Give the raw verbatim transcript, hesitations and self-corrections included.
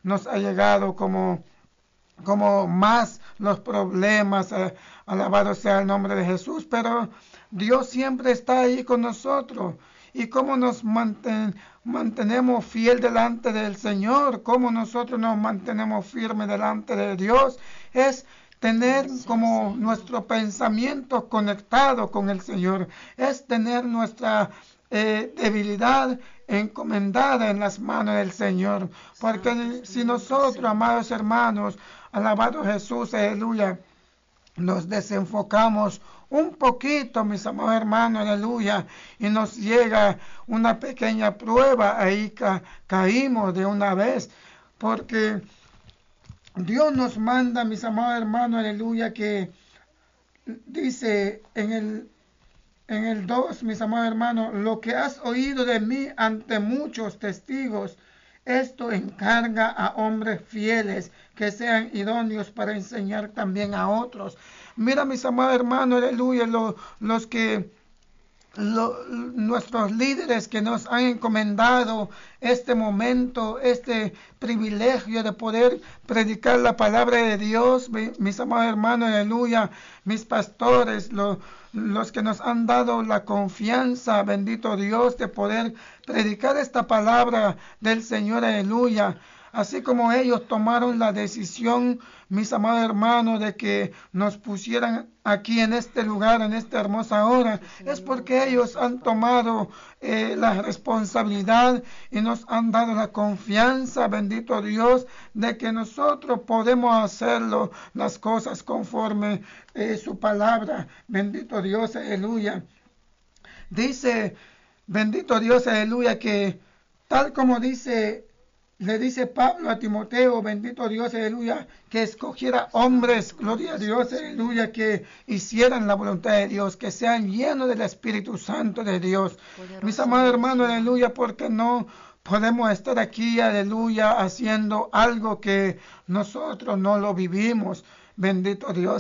nos ha llegado como, como más los problemas. Eh, alabado sea el nombre de Jesús, pero Dios siempre está ahí con nosotros. Y cómo nos manten, mantenemos fiel delante del Señor, cómo nosotros nos mantenemos firmes delante de Dios, es tener como nuestro pensamiento conectado con el Señor, es tener nuestra eh, debilidad encomendada en las manos del Señor. Porque si nosotros, amados hermanos, alabado Jesús, aleluya, nos desenfocamos un poquito, mis amados hermanos, aleluya, y nos llega una pequeña prueba, ahí ca caímos de una vez, porque Dios nos manda, mis amados hermanos, aleluya, que dice en el, en el dos, mis amados hermanos, lo que has oído de mí ante muchos testigos, esto encarga a hombres fieles que sean idóneos para enseñar también a otros. Mira, mis amados hermanos, aleluya, lo, los que lo, nuestros líderes que nos han encomendado este momento, este privilegio de poder predicar la palabra de Dios, mis amados hermanos, aleluya, mis pastores, lo, los que nos han dado la confianza, bendito Dios, de poder predicar esta palabra del Señor, aleluya. Así como ellos tomaron la decisión, mis amados hermanos, de que nos pusieran aquí en este lugar, en esta hermosa hora, es porque ellos han tomado eh, la responsabilidad y nos han dado la confianza, bendito Dios, de que nosotros podemos hacerlo, las cosas conforme eh, su palabra, bendito Dios, aleluya. Dice, bendito Dios, aleluya, que tal como dice... Le dice Pablo a Timoteo, bendito Dios, aleluya, que escogiera hombres, gloria a Dios, aleluya, que hicieran la voluntad de Dios, que sean llenos del Espíritu Santo de Dios. Poderoso. Mis amados hermanos, aleluya, porque no podemos estar aquí, aleluya, haciendo algo que nosotros no lo vivimos, bendito Dios.